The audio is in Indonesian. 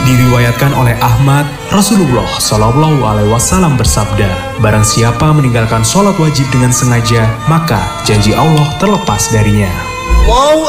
Diriwayatkan oleh Ahmad, Rasulullah Shallallahu Alaihi Wasallam bersabda, barang siapa meninggalkan sholat wajib dengan sengaja, maka janji Allah terlepas darinya. Wow.